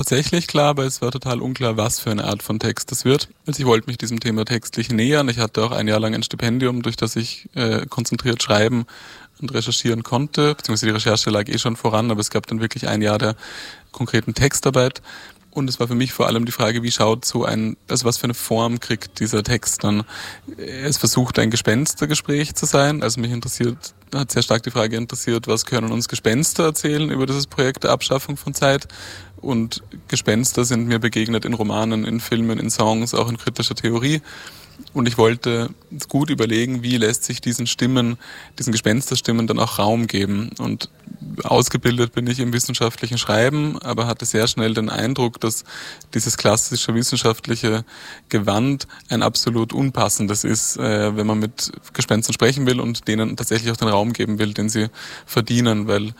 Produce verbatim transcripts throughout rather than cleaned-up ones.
tatsächlich klar, aber es war total unklar, was für eine Art von Text das wird. Also ich wollte mich diesem Thema textlich nähern. Ich hatte auch ein Jahr lang ein Stipendium, durch das ich äh, konzentriert schreiben und recherchieren konnte, beziehungsweise die Recherche lag eh schon voran, aber es gab dann wirklich ein Jahr der konkreten Textarbeit. Und es war für mich vor allem die Frage, wie schaut so ein, also was für eine Form kriegt dieser Text dann? Es versucht ein Gespenstergespräch zu sein, also mich interessiert, hat sehr stark die Frage interessiert, was können uns Gespenster erzählen über dieses Projekt der Abschaffung von Zeit? Und Gespenster sind mir begegnet in Romanen, in Filmen, in Songs, auch in kritischer Theorie. Und ich wollte gut überlegen, wie lässt sich diesen Stimmen, diesen Gespensterstimmen dann auch Raum geben. Und ausgebildet bin ich im wissenschaftlichen Schreiben, aber hatte sehr schnell den Eindruck, dass dieses klassische wissenschaftliche Gewand ein absolut unpassendes ist, äh, wenn man mit Gespenstern sprechen will und denen tatsächlich auch den Raum geben will, den sie verdienen, weil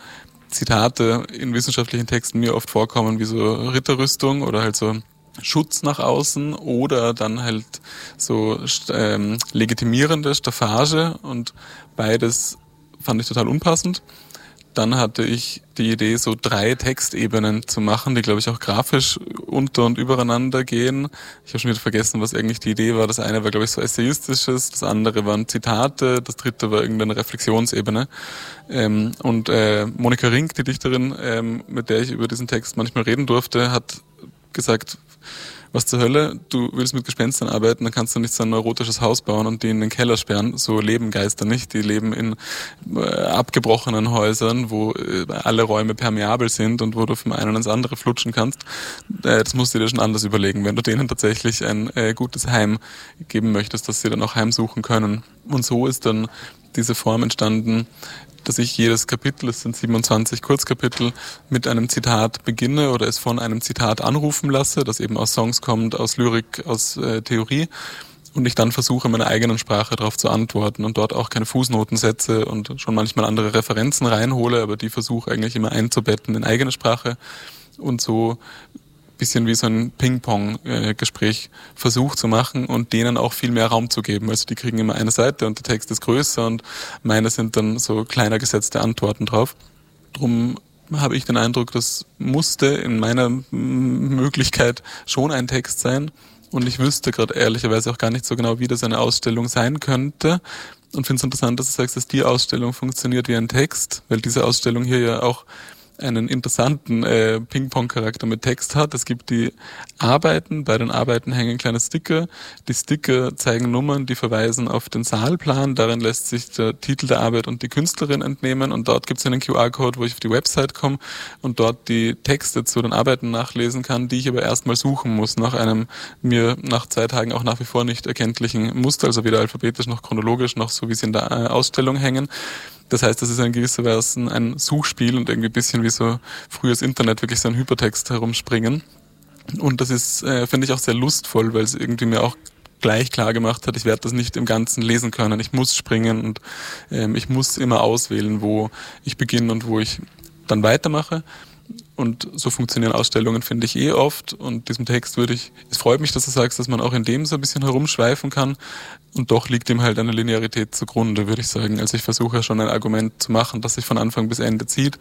Zitate in wissenschaftlichen Texten mir oft vorkommen wie so Ritterrüstung oder halt so Schutz nach außen oder dann halt so ähm, legitimierende Staffage, und beides fand ich total unpassend. Dann hatte ich die Idee, so drei Textebenen zu machen, die, glaube ich, auch grafisch unter- und übereinander gehen. Ich habe schon wieder vergessen, was eigentlich die Idee war. Das eine war, glaube ich, so Essayistisches, das andere waren Zitate, das dritte war irgendeine Reflexionsebene. Ähm, und äh, Monika Rink, die Dichterin, ähm, mit der ich über diesen Text manchmal reden durfte, hat gesagt, was zur Hölle, du willst mit Gespenstern arbeiten, dann kannst du nicht so ein neurotisches Haus bauen und die in den Keller sperren. So leben Geister nicht. Die leben in äh, abgebrochenen Häusern, wo äh, alle Räume permeabel sind und wo du vom einen ins andere flutschen kannst. Äh, das musst du dir schon anders überlegen, wenn du denen tatsächlich ein äh, gutes Heim geben möchtest, dass sie dann auch heimsuchen können. Und so ist dann diese Form entstanden, dass ich jedes Kapitel, es sind siebenundzwanzig Kurzkapitel, mit einem Zitat beginne oder es von einem Zitat anrufen lasse, das eben aus Songs kommt, aus Lyrik, aus äh, Theorie, und ich dann versuche, in meiner eigenen Sprache darauf zu antworten und dort auch keine Fußnoten setze und schon manchmal andere Referenzen reinhole, aber die versuche eigentlich immer einzubetten in eigene Sprache und so bisschen wie so ein Ping-Pong-Gespräch versucht zu machen und denen auch viel mehr Raum zu geben. Also die kriegen immer eine Seite und der Text ist größer und meine sind dann so kleiner gesetzte Antworten drauf. Drum habe ich den Eindruck, das musste in meiner Möglichkeit schon ein Text sein, und ich wüsste gerade ehrlicherweise auch gar nicht so genau, wie das eine Ausstellung sein könnte. Und finde es interessant, dass du sagst, dass die Ausstellung funktioniert wie ein Text, weil diese Ausstellung hier ja auch einen interessanten äh, Ping-Pong-Charakter mit Text hat. Es gibt die Arbeiten, bei den Arbeiten hängen kleine Sticker. Die Sticker zeigen Nummern, die verweisen auf den Saalplan. Darin lässt sich der Titel der Arbeit und die Künstlerin entnehmen, und dort gibt es einen Q R-Code, wo ich auf die Website komme und dort die Texte zu den Arbeiten nachlesen kann, die ich aber erstmal suchen muss, nach einem mir nach zwei Tagen auch nach wie vor nicht erkenntlichen Muster, also weder alphabetisch noch chronologisch noch so, wie sie in der äh, Ausstellung hängen. Das heißt, das ist in gewisser Weise ein Suchspiel und irgendwie ein bisschen wie so frühes Internet, wirklich so ein Hypertext herumspringen. Und das ist, äh, finde ich, auch sehr lustvoll, weil es irgendwie mir auch gleich klar gemacht hat, ich werde das nicht im Ganzen lesen können. Ich muss springen und ähm, ich muss immer auswählen, wo ich beginne und wo ich dann weitermache. Und so funktionieren Ausstellungen, finde ich, eh oft. Und diesem Text würde ich, es freut mich, dass du sagst, dass man auch in dem so ein bisschen herumschweifen kann. Und doch liegt ihm halt eine Linearität zugrunde, würde ich sagen. Also ich versuche ja schon ein Argument zu machen, das sich von Anfang bis Ende zieht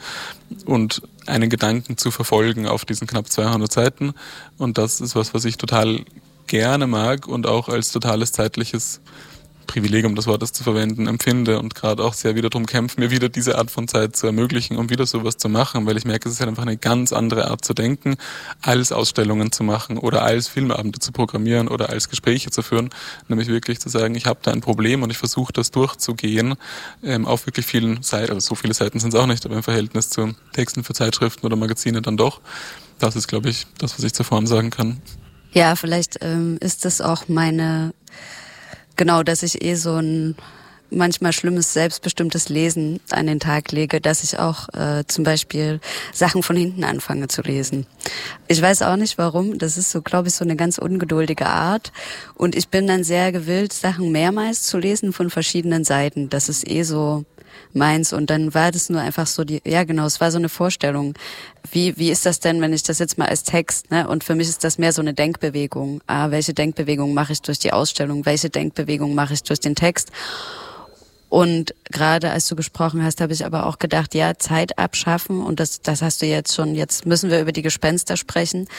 und einen Gedanken zu verfolgen auf diesen knapp zweihundert Seiten. Und das ist was, was ich total gerne mag und auch als totales zeitliches Privileg, um das Wort das zu verwenden, empfinde und gerade auch sehr wieder darum kämpfe, mir wieder diese Art von Zeit zu ermöglichen, um wieder sowas zu machen, weil ich merke, es ist halt einfach eine ganz andere Art zu denken, als Ausstellungen zu machen oder als Filmabende zu programmieren oder als Gespräche zu führen, nämlich wirklich zu sagen, ich habe da ein Problem und ich versuche das durchzugehen, ähm, auf wirklich vielen Seiten, also so viele Seiten sind es auch nicht, aber im Verhältnis zu Texten für Zeitschriften oder Magazine dann doch. Das ist, glaube ich, das, was ich zur Form sagen kann. Ja, vielleicht ähm, ist das auch meine... Genau, dass ich eh so ein manchmal schlimmes, selbstbestimmtes Lesen an den Tag lege, dass ich auch äh, zum Beispiel Sachen von hinten anfange zu lesen. Ich weiß auch nicht warum, das ist so, glaube ich, so eine ganz ungeduldige Art. Und ich bin dann sehr gewillt, Sachen mehrmals zu lesen von verschiedenen Seiten. Das ist eh so meins. Und dann war das nur einfach so die, ja genau, es war so eine Vorstellung. Wie, wie ist das denn, wenn ich das jetzt mal als Text, ne? Und für mich ist das mehr so eine Denkbewegung. Ah, welche Denkbewegung mache ich durch die Ausstellung? Welche Denkbewegung mache ich durch den Text? Und gerade als du gesprochen hast, habe ich aber auch gedacht, ja, Zeit abschaffen, und das, das hast du jetzt schon, jetzt müssen wir über die Gespenster sprechen.